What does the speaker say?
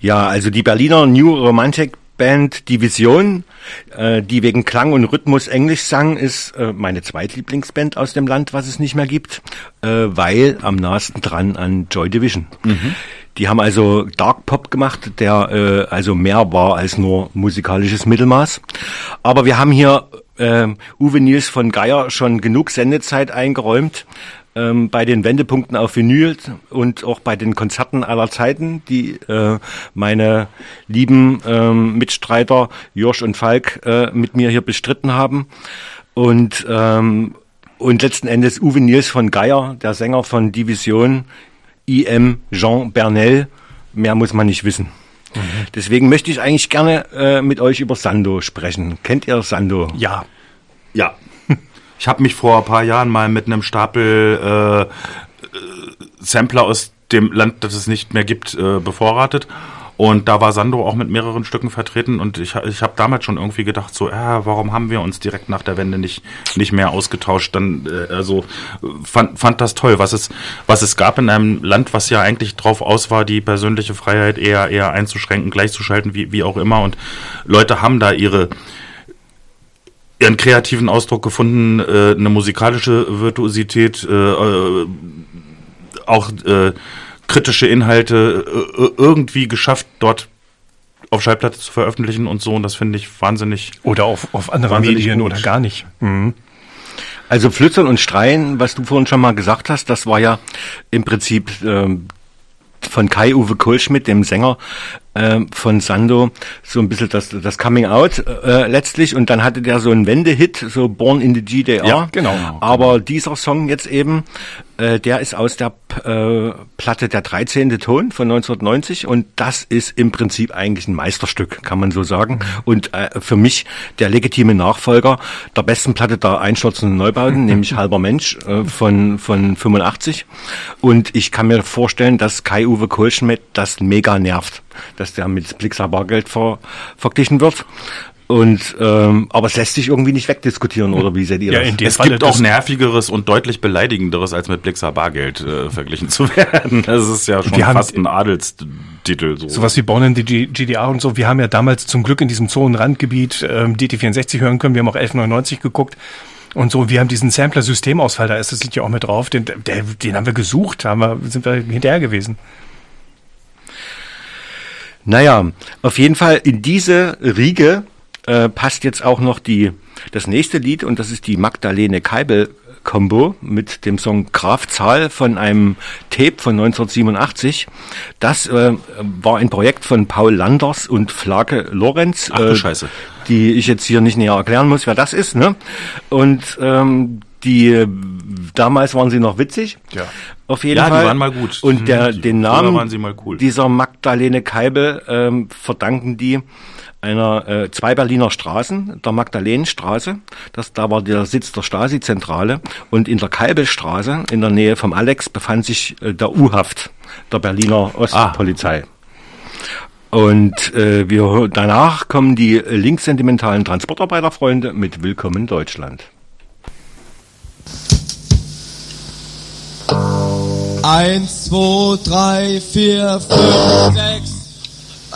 Ja, also die Berliner New Romantic Band Division, die wegen Klang und Rhythmus Englisch sang, ist meine zweitlieblingsband aus dem Land, was es nicht mehr gibt, weil am nahesten dran an Joy Division. Mhm. Die haben also Dark Pop gemacht, der also mehr war als nur musikalisches Mittelmaß. Aber wir haben hier Uwe Niels von Geier schon genug Sendezeit eingeräumt. Bei den Wendepunkten auf Vinyl und auch bei den Konzerten aller Zeiten, die meine lieben Mitstreiter Jörsch und Falk mit mir hier bestritten haben. Und letzten Endes Uwe Niels von Geier, der Sänger von Division, IM Jean Bernel, mehr muss man nicht wissen. Mhm. Deswegen möchte ich eigentlich gerne mit euch über Sando sprechen. Kennt ihr Sando? Ja. Ja. Ich habe mich vor ein paar Jahren mal mit einem Stapel Sampler aus dem Land, das es nicht mehr gibt, bevorratet. Und da war Sando auch mit mehreren Stücken vertreten. Und ich habe damals schon irgendwie gedacht, so, warum haben wir uns direkt nach der Wende nicht mehr ausgetauscht? Dann fand das toll, was es gab in einem Land, was ja eigentlich drauf aus war, die persönliche Freiheit eher einzuschränken, gleichzuschalten, wie auch immer. Und Leute haben da ihren kreativen Ausdruck gefunden, eine musikalische Virtuosität, auch kritische Inhalte irgendwie geschafft, dort auf Schallplatte zu veröffentlichen und so. Und das finde ich wahnsinnig. Oder auf andere Medien gut. Oder gar nicht. Mhm. Also Flüstern und Schreien, was du vorhin schon mal gesagt hast, das war ja im Prinzip von Kai-Uwe Kohlschmidt, dem Sänger von Sando, so ein bisschen das Coming Out letztlich. Und dann hatte der so einen Wendehit, so Born in the GDR. Ja, genau. Aber dieser Song jetzt eben, der ist aus der Platte Der 13. Ton von 1990 und das ist im Prinzip eigentlich ein Meisterstück, kann man so sagen. Und für mich der legitime Nachfolger der besten Platte der einstürzenden Neubauten, nämlich Halber Mensch von 85. Und ich kann mir vorstellen, dass Kai-Uwe Kohlschmidt das mega nervt, dass der mit Blixa Bargeld verglichen wird. Und aber es lässt sich irgendwie nicht wegdiskutieren, oder wie seht ihr das? Es gibt auch nervigeres und deutlich beleidigenderes, als mit Blixa Bargeld verglichen zu werden. Das ist ja schon fast ein Adelstitel. Sowas wie Born in the GDR und so. Wir haben ja damals zum Glück in diesem Zonenrandgebiet DT64 hören können. Wir haben auch 1199 geguckt. Und so, wir haben diesen Sampler-Systemausfall, da ist das Lied ja auch mit drauf. Den haben wir gesucht, sind wir hinterher gewesen. Naja, auf jeden Fall in diese Riege passt jetzt auch noch das nächste Lied und das ist die Magdalene Keibel-Kombo mit dem Song Grafzahl von einem Tape von 1987. Das war ein Projekt von Paul Landers und Flake Lorenz. Ach du Scheiße. Die ich jetzt hier nicht näher erklären muss, wer das ist, ne? Und damals waren sie noch witzig. Ja. Auf jeden Fall. Ja, die waren mal gut. Und den Namen waren sie mal cool. Dieser Magdalene Keibel verdanken die einer zwei Berliner Straßen, der Magdalenenstraße, da war der Sitz der Stasi-Zentrale und in der Keibelstraße in der Nähe vom Alex befand sich der U-Haft der Berliner Ostpolizei. Und danach kommen die linkssentimentalen Transportarbeiterfreunde mit Willkommen Deutschland. 1, 2, 3, 4, 5, 6